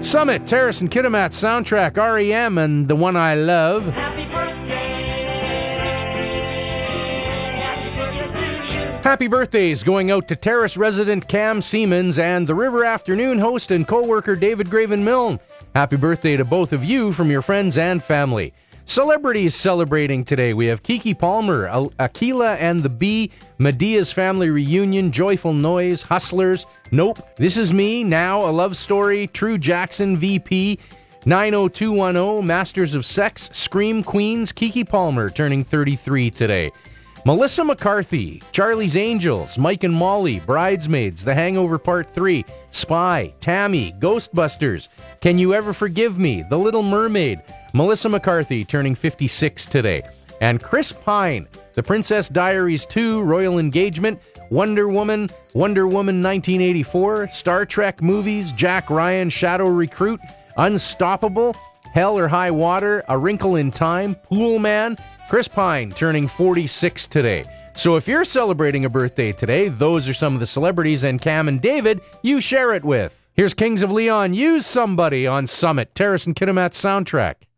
Summit, Terrace and Kitimat soundtrack, REM and The One I Love. Happy birthdays going out to Terrace resident Cam Siemens and the River Afternoon host and co-worker David Graven Milne. Happy birthday to both of you from your friends and family. Celebrities celebrating today. We have Kiki Palmer, Aquila and the Bee, Medea's Family Reunion, Joyful Noise, Hustlers, Nope, This Is Me, Now, A Love Story, True Jackson, VP, 90210, Masters of Sex, Scream Queens, Kiki Palmer turning 33 today. Melissa McCarthy, Charlie's Angels, Mike and Molly, Bridesmaids, The Hangover Part 3, Spy, Tammy, Ghostbusters, Can You Ever Forgive Me, The Little Mermaid, Melissa McCarthy turning 56 today. And Chris Pine, The Princess Diaries 2, Royal Engagement, Wonder Woman 1984, Star Trek movies, Jack Ryan, Shadow Recruit, Unstoppable, Hell or High Water, A Wrinkle in Time, Pool Man. Chris Pine turning 46 today. So if you're celebrating a birthday today, those are some of the celebrities, and Cam and David, you share it with. Here's Kings of Leon, Use Somebody on Summit, Terrace and Kitimat soundtrack.